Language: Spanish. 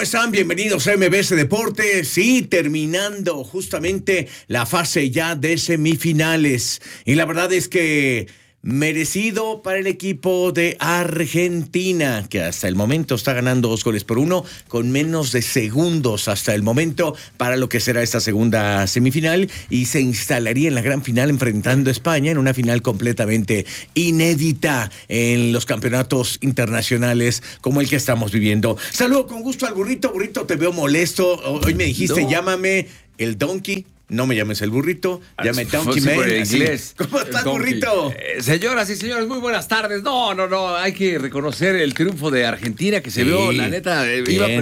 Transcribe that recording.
están? Bienvenidos a MBS Deportes. Sí, terminando justamente la fase ya de semifinales. Y la verdad es que merecido para el equipo de Argentina, que hasta el momento está ganando 2-1 con menos de segundos hasta el momento para lo que será esta segunda semifinal, y se instalaría en la gran final enfrentando a España en una final completamente inédita en los campeonatos internacionales como el que estamos viviendo. Saludo con gusto al Burrito. Burrito, te veo molesto. Hoy me dijiste, no, llámame el Donkey. No me llames el Burrito, llame Donkey Man. Inglés. ¿Cómo estás, Burrito? Señoras y señores, muy buenas tardes. No, hay que reconocer el triunfo de Argentina, que se vio, la neta, iba